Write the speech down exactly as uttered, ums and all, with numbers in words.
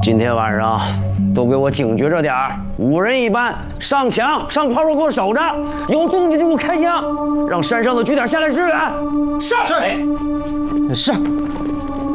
今天晚上都给我警觉着点儿，五人一班，上墙上炮手给我守着，有动静就给我开枪，让山上的据点下来支援。是是。是。